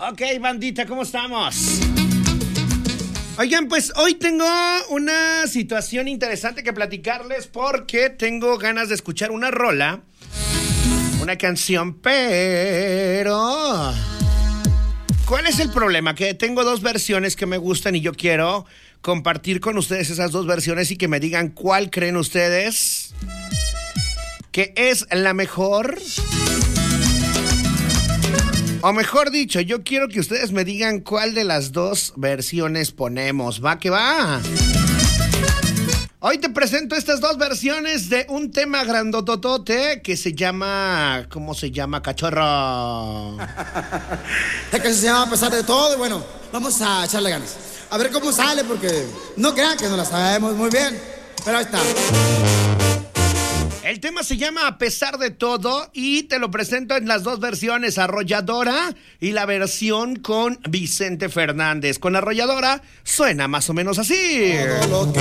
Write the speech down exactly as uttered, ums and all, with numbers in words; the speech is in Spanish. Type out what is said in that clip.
Ok, bandita, ¿cómo estamos? Oigan, pues hoy tengo una situación interesante que platicarles porque tengo ganas de escuchar una rola, una canción, pero... ¿cuál es el problema? Que tengo dos versiones que me gustan y yo quiero compartir con ustedes esas dos versiones y que me digan cuál creen ustedes que es la mejor. O mejor dicho, yo quiero que ustedes me digan cuál de las dos versiones ponemos. ¿Va que va? Hoy te presento estas dos versiones de un tema grandototote que se llama... ¿cómo se llama, cachorro? Es que se llama A Pesar de Todo y bueno, vamos a echarle ganas. A ver cómo sale porque no crean que no la sabemos muy bien, pero ahí está. El tema se llama A Pesar de Todo y te lo presento en las dos versiones, Arrolladora y la versión con Vicente Fernández. Con Arrolladora suena más o menos así. Todo lo que